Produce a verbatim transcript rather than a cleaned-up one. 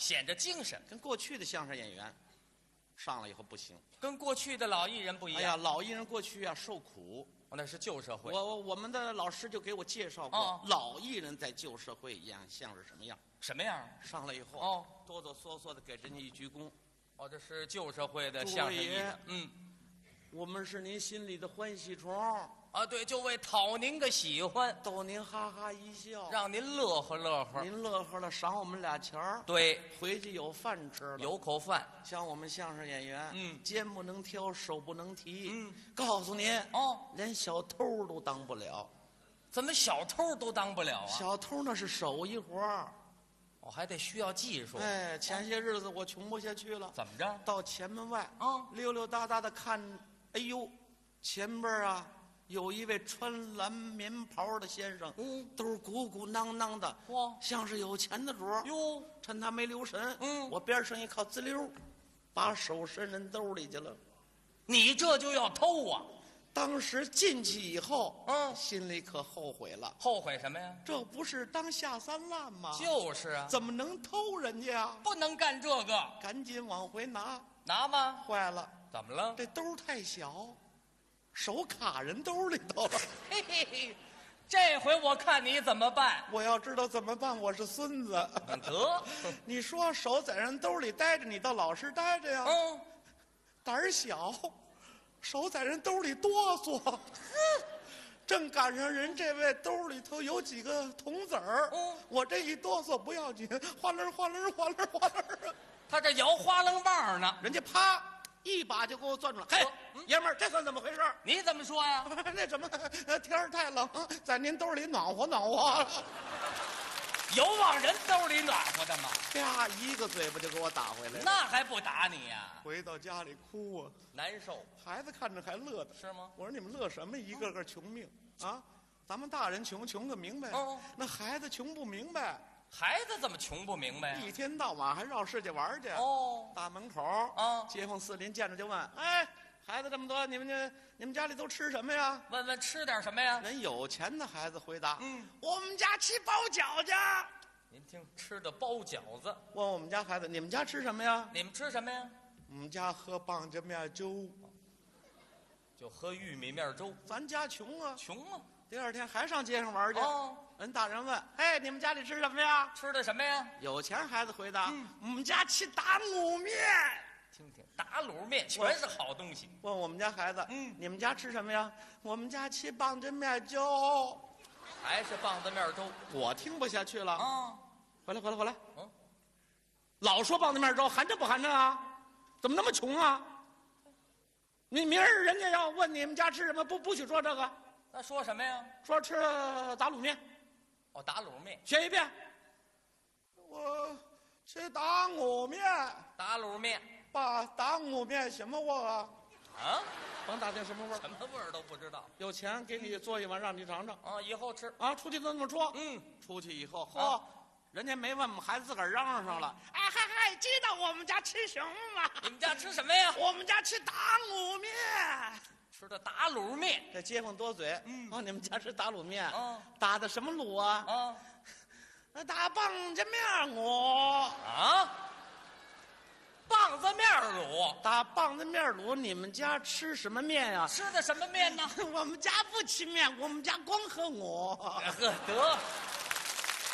显着精神， 跟过去的相声演员上来以后不行。 跟过去的老艺人不一样。 哎呀，老艺人过去啊受苦， 哦，那是旧社会。 我我我们的老师就给我介绍过， 哦老艺人在旧社会一样像是什么样？ 什么样？ 上来以后， 哦， 哆哆嗦嗦的给人家一鞠躬。 哦，这是旧社会的相声艺人。嗯， 我们是您心里的欢喜虫， 啊，对，就为讨您个喜欢， 逗您哈哈一笑， 让您乐呵乐呵。 您乐呵了，赏我们俩钱儿， 对， 回去有饭吃了。 有口饭。 像我们相声演员， 嗯肩不能挑，手不能提， 嗯， 告诉您， 哦， 连小偷都当不了。 怎么小偷都当不了啊？ 小偷那是手艺活儿。 我还得需要技术。 哎，前些日子我穷不下去了， 怎么着？ 到前门外， 啊， 溜溜达达的看，哎呦，前边啊有一位穿蓝棉袍的先生， 嗯， 兜鼓鼓囊囊的， 哇， 像是有钱的主儿。 哟， 趁他没留神， 嗯我边上一靠，滋溜，把手伸人兜里去了。 你这就要偷啊？ 当时进去以后， 嗯心里可后悔了， 后悔什么呀？ 这不是当下三滥吗？ 就是啊， 怎么能偷人家呀？ 不能干这个。 赶紧往回拿， 拿吗？ 坏了， 怎么了？ 这兜太小，手卡人兜里头了。 嘿嘿嘿，这回我看你怎么办。 我要知道怎么办，我是孙子。 得， 你说手在人兜里待着，你倒老实待着呀。 嗯， 胆儿小，手在人兜里哆嗦。正赶上人这位兜里头有几个铜子儿， 嗯我这一哆嗦不要紧，哗楞哗楞哗楞哗楞， 他这摇花楞棒呢。 人家啪一把就给我攥住了。嘿， 嗯爷们儿，这算怎么回事？ 你怎么说呀？ 那什么，呃天儿太冷，在您兜里暖和暖和。 有往人兜里暖和的吗？ 啪，一个嘴巴就给我打回来了。 那还不打你呀？ 回到家里哭啊， 难受孩子看着还乐的。 是吗？ 我说你们乐什么？一个个穷命啊！咱们大人穷，穷个明白。 哦那孩子穷不明白， 孩子怎么穷不明白呀？ 一天到晚还绕世界玩去。 哦， 大门口啊街坊四邻见着就问：“哎，孩子这么多，你们这你们家里都吃什么呀？” 问问吃点什么呀？ 人有钱的孩子回答：“ 嗯， 我们家吃包饺子。” 您听，吃的包饺子。 问我们家孩子：“你们家吃什么呀你们吃什么呀？？” 我们家喝棒子面粥。 就喝玉米面粥。 咱家穷啊。 穷啊！ 第二天还上街上玩去。 哦， 人大人问：“哎，你们家里吃什么呀吃的什么呀？？” 有钱孩子回答：“ 嗯我们家吃打卤面。” 听听，打卤面全是好东西。 问我们家孩子：“ 嗯你们家吃什么呀？”我们家吃棒子面粥。 还是棒子面粥我听不下去了。 啊？ 回来，回来，回来！ 嗯， 老说棒子面粥，寒碜不寒碜啊？怎么那么穷啊？你明儿人家要问你们家吃什么，不不许说这个， 那说什么呀？ 说吃打卤面。 哦，打卤面， 学一遍。我吃打卤面。 打卤面爸，打卤面什么味儿啊？ 啊？ 甭打听什么味儿。 什么味儿都不知道有钱给你做一碗，让你尝尝。 啊！以后吃。 啊，出去都这么说。 嗯， 出去以后，嚯、 啊人家没问我们孩子自个儿嚷嚷上了。哎嗨嗨，知道我们家吃什么吗？ 你们家吃什么呀？ 我们家吃打卤面。 吃的打卤面这街坊多嘴。 嗯哦，你们家吃打卤面。 啊打的什么卤啊？ 啊那打棒子面卤。 啊！棒子面卤打棒子面卤，你们家吃什么面呀、 吃的什么面呢？ 我们家不吃面，我们家光喝我。 呵，得